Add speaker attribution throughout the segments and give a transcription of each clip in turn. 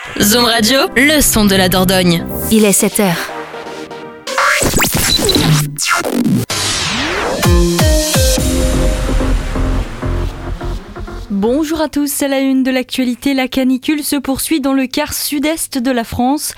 Speaker 1: Zoom Radio, le son de la Dordogne.
Speaker 2: Il est 7h.
Speaker 3: Bonjour à tous, à la une de l'actualité, la canicule se poursuit dans le quart sud-est de la France.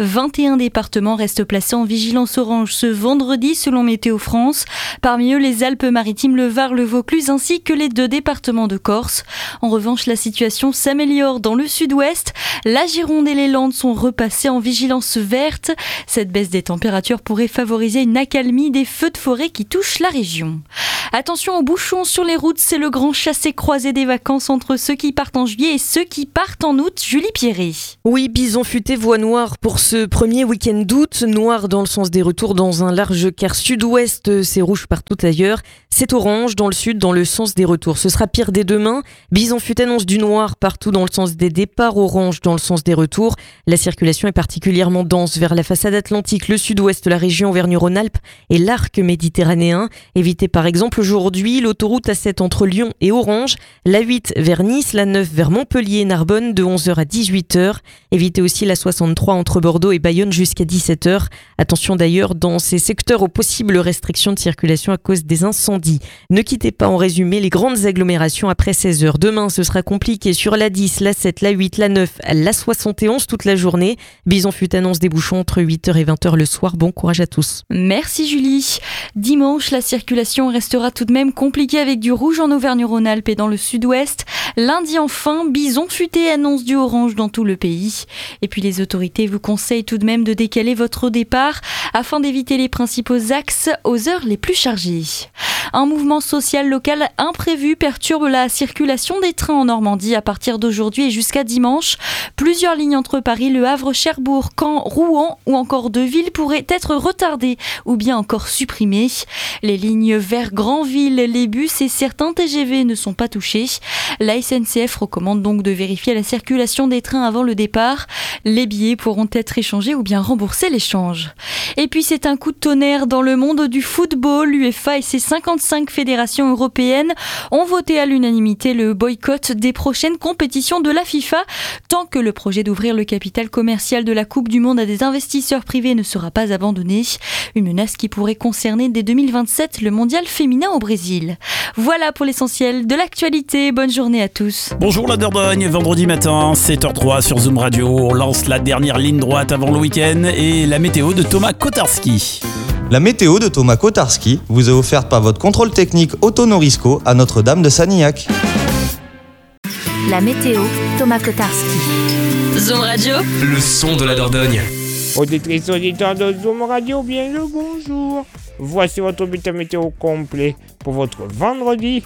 Speaker 3: 21 départements restent placés en vigilance orange ce vendredi selon Météo France. Parmi eux, les Alpes-Maritimes, le Var, le Vaucluse ainsi que les 2 départements de Corse. En revanche, la situation s'améliore dans le sud-ouest. La Gironde et les Landes sont repassés en vigilance verte. Cette baisse des températures pourrait favoriser une accalmie des feux de forêt qui touchent la région. Attention aux bouchons sur les routes, c'est le grand chassé-croisé des vacances entre ceux qui partent en juillet et ceux qui partent en août. Julie Pierret.
Speaker 4: Oui, Bison Futé voie noire pour ce premier week-end d'août. Noir dans le sens des retours dans un large quart sud-ouest. C'est rouge partout ailleurs. C'est orange dans le sud dans le sens des retours. Ce sera pire dès demain. Bison Futé annonce du noir partout dans le sens des départs. Orange dans le sens des retours. La circulation est particulièrement dense vers la façade atlantique, le sud-ouest, la région Auvergne-Rhône-Alpes et l'arc méditerranéen. Évitez par exemple aujourd'hui l'autoroute A7 entre Lyon et Orange, la 8 vers Nice, la 9 vers Montpellier et Narbonne de 11h à 18h. Évitez aussi la 63 entre Bordeaux et Bayonne jusqu'à 17h. Attention d'ailleurs dans ces secteurs aux possibles restrictions de circulation à cause des incendies. Ne quittez pas en résumé les grandes agglomérations après 16h. Demain ce sera compliqué sur la 10, la 7, la 8, la 9, la 71 toute la journée. Bison Futé annonce des bouchons entre 8h et 20h le soir. Bon courage à tous.
Speaker 3: Merci Julie. Dimanche, la circulation restera tout de même compliquée avec du rouge en Auvergne-Rhône-Alpes et dans le sud-ouest. Lundi enfin, Bison Futé annonce du orange dans tout le pays. Et puis les autorités vous conseillent tout de même de décaler votre départ afin d'éviter les principaux axes aux heures les plus chargées. Un mouvement social local imprévu perturbe la circulation des trains en Normandie à partir d'aujourd'hui et jusqu'à dimanche. Plusieurs lignes entre Paris, Le Havre, Cherbourg, Caen, Rouen ou encore Deauville pourraient être retardées ou bien encore supprimées. Les lignes vers Granville, les bus et certains TGV ne sont pas touchés. La SNCF recommande donc de vérifier la circulation des trains avant le départ. Les billets pourront être échangés ou bien rembourser l'échange. Et puis c'est un coup de tonnerre dans le monde du football. L'UEFA et ses 55 fédérations européennes ont voté à l'unanimité le boycott des prochaines compétitions de la FIFA tant que le projet d'ouvrir le capital commercial de la Coupe du Monde à des investisseurs privés ne sera pas abandonné. Une menace qui pourrait concerner dès 2027 le mondial féminin au Brésil. Voilà pour l'essentiel de l'actualité. Bonne journée à tous.
Speaker 5: Bonjour la Dordogne, vendredi matin, 7h03 sur Zoom Radio. On lance la dernière ligne droite avant le week-end et la météo de Thomas Kotarski.
Speaker 6: La météo de Thomas Kotarski vous est offerte par votre contrôle technique Autonorisco à Notre-Dame de Sanilhac.
Speaker 2: La météo, Thomas Kotarski.
Speaker 1: Zoom Radio,
Speaker 7: Le son de la Dordogne.
Speaker 8: Auditrices, auditeurs de Zoom Radio, bien le bonjour. Voici votre bulletin météo complet pour votre vendredi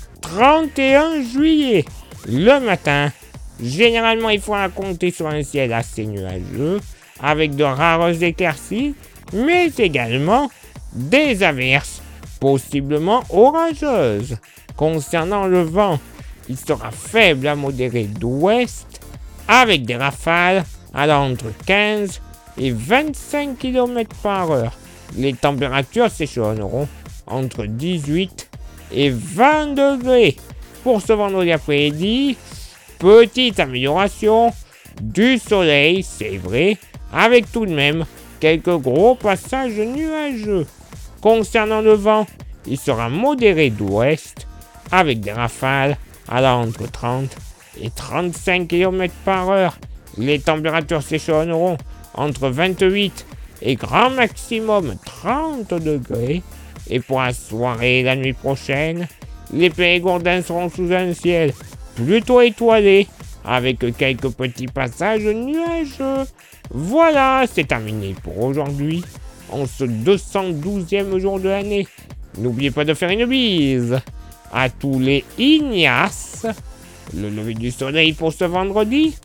Speaker 8: 31 juillet. Le matin, généralement il faudra compter sur un ciel assez nuageux avec de rares éclaircies, mais également des averses, possiblement orageuses. Concernant le vent, il sera faible à modéré d'ouest avec des rafales allant entre 15 et 25 km par heure. Les températures s'échelonneront entre 18 et 20 degrés. Pour ce vendredi après-midi, petite amélioration du soleil, c'est vrai, avec tout de même quelques gros passages nuageux. Concernant le vent, il sera modéré d'ouest avec des rafales allant entre 30 et 35 km par heure. Les températures s'échelonneront entre 28 et grand maximum 30 degrés. Et pour la soirée et la nuit prochaine, les Périgourdins seront sous un ciel plutôt étoilé avec quelques petits passages nuageux. Voilà, c'est terminé pour aujourd'hui, en ce 212e jour de l'année. N'oubliez pas de faire une bise à tous les Ignaces. Le lever du soleil pour ce vendredi,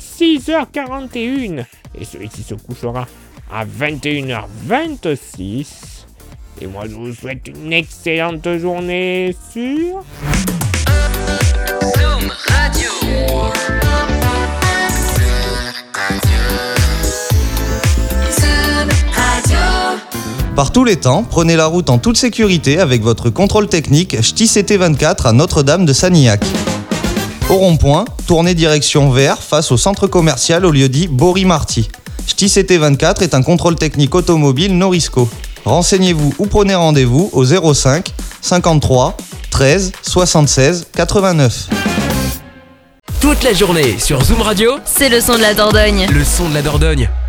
Speaker 8: 6h41. Et celui-ci se couchera à 21h26. Et moi, je vous souhaite une excellente journée sur
Speaker 1: Zoom Radio. Zoom Radio.
Speaker 6: Par tous les temps, prenez la route en toute sécurité avec votre contrôle technique Ch'ti CT24 à Notre-Dame de Sanilhac. Au rond-point, tournez direction vers face au centre commercial au lieu-dit Bory-Marty. STI-CT24 est un contrôle technique automobile Norisco. Renseignez-vous ou prenez rendez-vous au 05 53 13 76 89.
Speaker 7: Toute la journée sur Zoom Radio,
Speaker 1: C'est le son de la Dordogne.
Speaker 7: le son de la Dordogne.